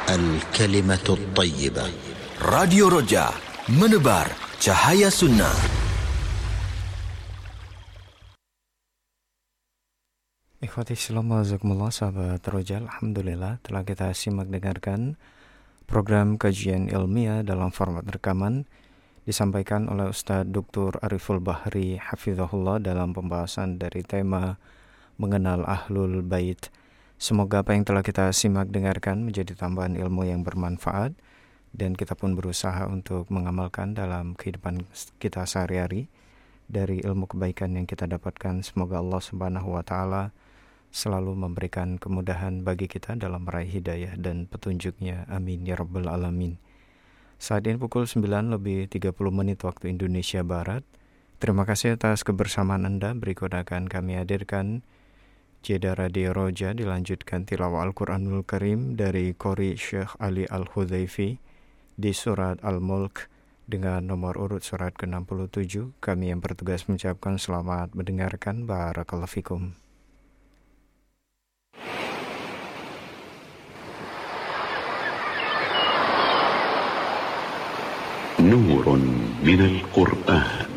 الكلمة الطيبة. Radio Roja, menebar cahaya sunnah. Ikhwati Islam wazakumullah, sahabat Roja, alhamdulillah telah kita simak dengarkan program kajian ilmiah dalam format rekaman disampaikan oleh Ustadz Dr. Ariful Bahri Hafizahullah dalam pembahasan dari tema mengenal Ahlul Bait. Semoga apa yang telah kita simak dengarkan menjadi tambahan ilmu yang bermanfaat dan kita pun berusaha untuk mengamalkan dalam kehidupan kita sehari-hari dari ilmu kebaikan yang kita dapatkan. Semoga Allah Subhanahu wa taala selalu memberikan kemudahan bagi kita dalam meraih hidayah dan petunjuknya. Amin ya rabbal alamin. Saat ini pukul 9:30 waktu Indonesia Barat. Terima kasih atas kebersamaan Anda. Berikut akan kami hadirkan jeda Radio Roja, dilanjutkan tilawah Al-Quranul Karim dari Qori Syekh Ali Al-Hudhaifi di surat Al-Mulk dengan nomor urut surat ke-67. Kami yang bertugas mengucapkan selamat mendengarkan. Barakallahu fikum. نور من القرآن.